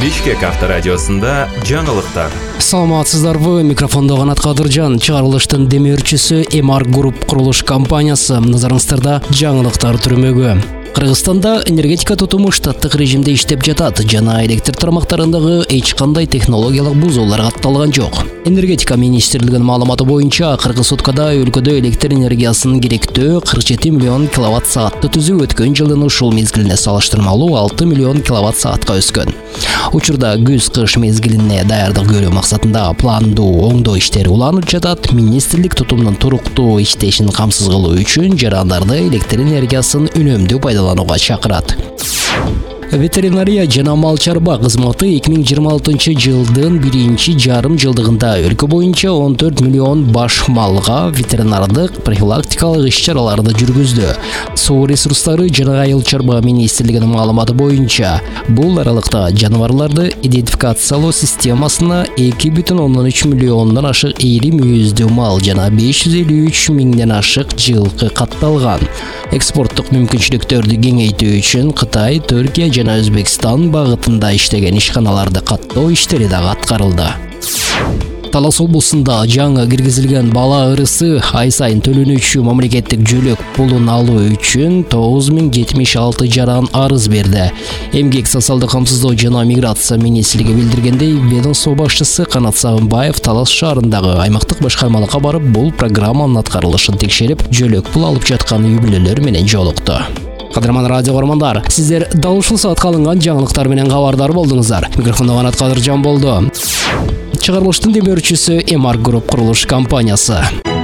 Бишкек авторадиосында жаңылыктар. Саламатсыздарбы, микрофонда Канат Кадыржан. Чыгарылыштын демеушүсү Эмар Групп курулуш компаниясы. Назарыңыздарда жаңылыктар түрмөгү. Кыргызстанда энергетика тутуму штаттык режимде иштеп жатат жана электр тармактарындагы эч кандай технологиялык бузуулар катталган жок. Энергетика министрлигинин маалыматы боюнча кыргыз суткада өлкөдө электр энергиясынын керектөө 47 миллион киловатт саатты түзүү өткөн жылдын ушул мезгилине салыштырмалуу 6 миллион киловатт саатка өскөн. Учурда күз-кыш мезгилине даярдык көрүү максатында пландуу оңдоо иштери уланып жатат. Министрлик тутумдун туруктуу иштешин камсыз кылуу үчүн жарандарды электр энергиясын үнөмдүү пайдаланууга чакырат. Ветеринария жана мал чарба кызматы 2026 жылдын биринчи жарым жылдыгында өлкө боюнча 14 миллион баш малга ветеринардык профилактикалык иш-чараларды жүргүздү. Суу ресурстары жана айыл чарба министрлигинин маалыматы боюнча бул аралыкта жаныбарларды идентификациялоо системасына 2,3 миллиондон ашык ийри мүйүздүү мал жана 553 миңден ашык жылкы катталган. Экспорттук мүмкүнчүлүктөрдү кеңейтүү үчүн Кытай, Түркия жана Өзбекстан багытында иштеген ишканаларды каттоо иштери дагы аткарылды. Талас облусунда жаңы киргизилген бала ырысы ай сайын төлөнүүчү мамлекеттик жөлөк пулун алуу үчүн 9076 жаран арыз берди. Эмгек социалдык камсыздоо жана миграция министрлиги билдиргендей, ведомство башчысы Канат Сагынбаев Талас шаарындагы аймактык башкармалыкка барып, бул программанын аткарылышын текшерип, жөлөк пул алып жаткан үй-бүлөлөр менен жолукту. Кадырман радио көрмандар, сиздер дал ушул саатка алынган жаңылыктар менен кабардар болдуңуздар. Микрофондо Канат Кадыржан болду. Чыгарылыштын демеушүсү Эмар Групп курулуш компаниясы.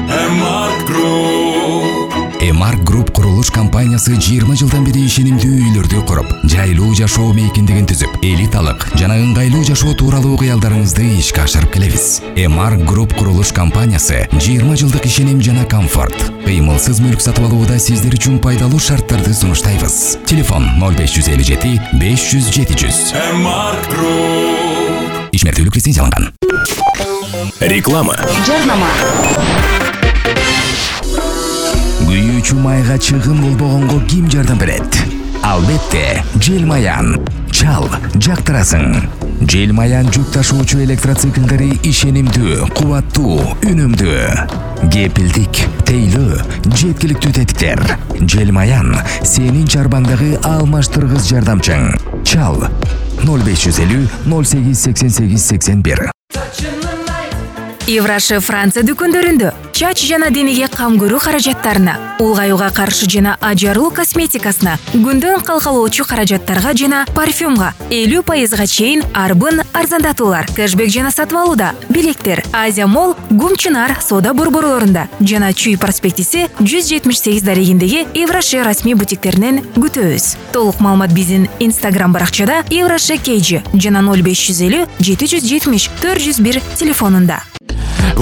Эмар Групп курулуш компаниясы 20 жылдан бери ишенимдүү үйлөрдү куруп, жайлуу жашоо мейкиндигин түзүп, элиталык жана ыңгайлуу жашоо тууралуу кыялдарыңызды ишке ашырып келебиз. Эмар Групп курулуш компаниясы 20 жылдык ишеним жана комфорт. Кыймылсыз мүлк сатып алууда сиздер үчүн пайдалуу шарттарды сунуштайбыз. Телефон 0557 500 700. Эмар Групп. Ишмердүүлүк лицензияланган. Реклама. Жарнама. Күйүүчү майга чыгым болбогонго ким жардам берет? Албетте, Желмаян. Чал, жактырасың. Желмаян жүк ташуучу электроциклдери ишенимдүү, кубаттуу, үнөмдүү. Кепилдик, тейлөө, жеткиликтүү тетиктер. Желмаян сенин чарбаңдагы алмаштыргыс жардамчың. Чал 0550 08 88 81. Евраши Франция дүкөндөрүндө чач жана денеге кам көрүү каражаттарына, улгаюуга каршы жана ажаруу косметикасына, күндөн калкалоочу каражаттарга жана парфюмга 50% чейин арбын арзандатуулар, кэшбэк жана сатып алууда, билеттер Азия Молл, Гумчунар соода борборлорунда жана Чүй проспектиси 178 дарегиндеги Евраши расмий бутиктеринен күтөбүз. Толук маалымат биздин Instagram баракчада Евраши KG жана 0550 770 401 телефонунда.